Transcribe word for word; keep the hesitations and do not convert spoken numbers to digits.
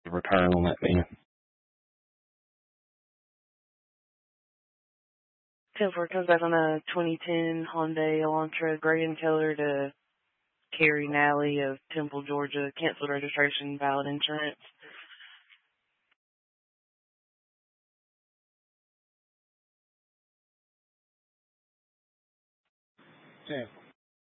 return on that then. ten four comes back on a twenty ten Hyundai Elantra gray in color to Carrie Nally of Temple, Georgia. Canceled registration, valid insurance. ten.